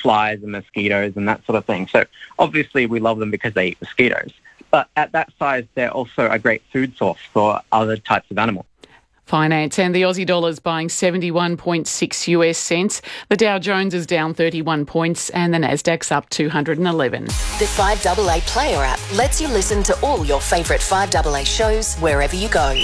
flies and mosquitoes and that sort of thing. So obviously we love them because they eat mosquitoes. But at that size, they're also a great food source for other types of animals. Finance, and the Aussie dollar's buying 71.6 US cents. The Dow Jones is down 31 points and the Nasdaq's up 211. The 5AA Player app lets you listen to all your favourite 5AA shows wherever you go.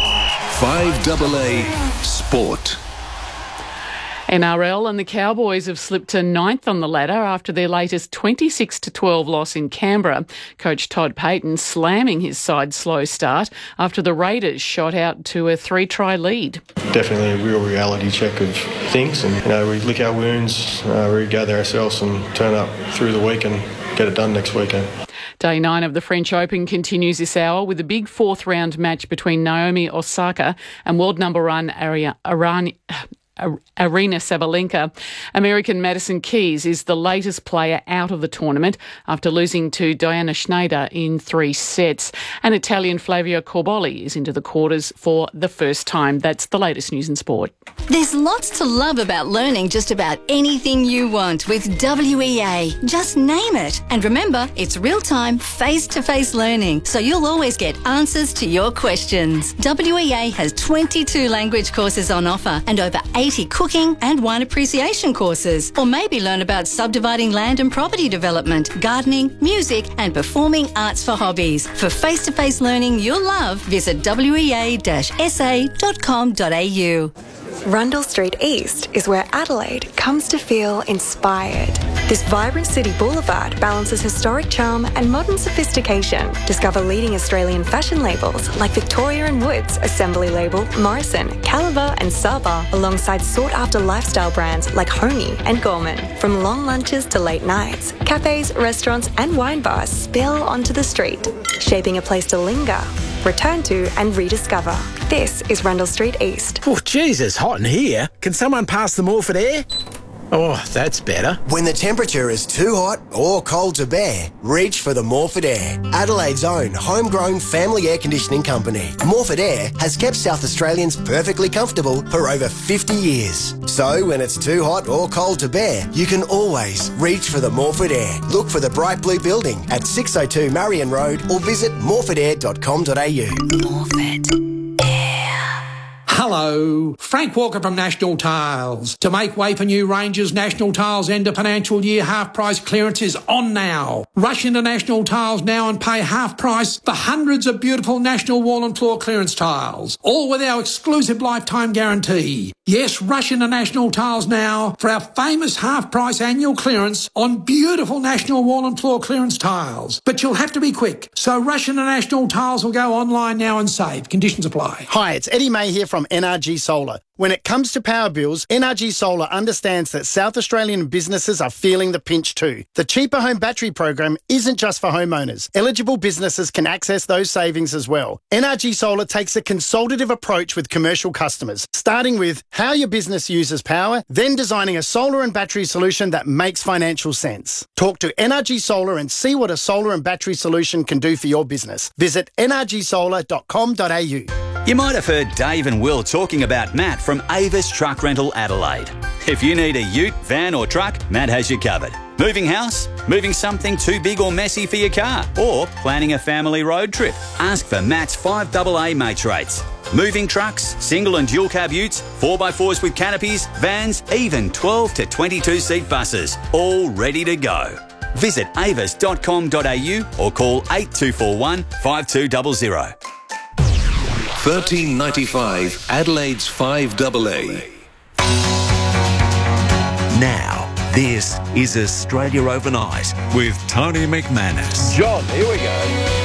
5AA Sport. NRL and the Cowboys have slipped to ninth on the ladder after their latest 26-12 loss in Canberra. Coach Todd Payten slamming his side's slow start after the Raiders shot out to a 3-try lead. Definitely a real reality check of things, and we lick our wounds, regather ourselves and turn up through the week and get it done next weekend. Day 9 of the French Open continues this hour with a big fourth-round match between Naomi Osaka and world number one Aryna Sabalenka. American Madison Keys is the latest player out of the tournament after losing to Diana Schneider in 3 sets. And Italian Flavio Cobolli is into the quarters for the first time. That's the latest news and sport. There's lots to love about learning just about anything you want with WEA. Just name it. And remember, it's real-time, face-to-face learning, so you'll always get answers to your questions. WEA has 22 language courses on offer and over 80 cooking and wine appreciation courses. Or maybe learn about subdividing land and property development, gardening, music and performing arts for hobbies. For face-to-face learning you'll love, visit wea-sa.com.au. Rundle Street East is where Adelaide comes to feel inspired. This vibrant city boulevard balances historic charm and modern sophistication. Discover leading Australian fashion labels like Victoria & Woods, Assembly Label, Morrison, Caliber and Saba, alongside sought-after lifestyle brands like Honey and Gorman. From long lunches to late nights, cafes, restaurants and wine bars spill onto the street, shaping a place to linger, return to and rediscover. This is Rundle Street East. Oh, geez, it's hot in here. Can someone pass the Morford air? Oh, that's better. When the temperature is too hot or cold to bear, reach for the Morford Air, Adelaide's own homegrown family air conditioning company. Morford Air has kept South Australians perfectly comfortable for over 50 years. So when it's too hot or cold to bear, you can always reach for the Morford Air. Look for the bright blue building at 602 Marion Road or visit morfordair.com.au. Morford. Hello, Frank Walker from National Tiles. To make way for new ranges, National Tiles end of financial year half price clearance is on now. Rush into National Tiles now and pay half price for hundreds of beautiful National wall and floor clearance tiles, all with our exclusive lifetime guarantee. Yes, rush into National Tiles now for our famous half price annual clearance on beautiful National wall and floor clearance tiles. But you'll have to be quick, so rush into National Tiles or go online now and save. Conditions apply. Hi, it's Eddie May here from NRG Solar. When it comes to power bills, NRG Solar understands that South Australian businesses are feeling the pinch too. The Cheaper Home Battery program isn't just for homeowners. Eligible businesses can access those savings as well. NRG Solar takes a consultative approach with commercial customers, starting with how your business uses power, then designing a solar and battery solution that makes financial sense. Talk to NRG Solar and see what a solar and battery solution can do for your business. Visit nrgsolar.com.au. You might have heard Dave and Will talking about Matt from Avis Truck Rental Adelaide. If you need a ute, van or truck, Matt has you covered. Moving house? Moving something too big or messy for your car? Or planning a family road trip? Ask for Matt's 5AA mates rates. Moving trucks, single and dual cab utes, 4x4s with canopies, vans, even 12 to 22 seat buses, all ready to go. Visit avis.com.au or call 8241 5200. 1395 Adelaide's 5AA. Now, this is Australia Overnight with Tony McManus. John, here we go.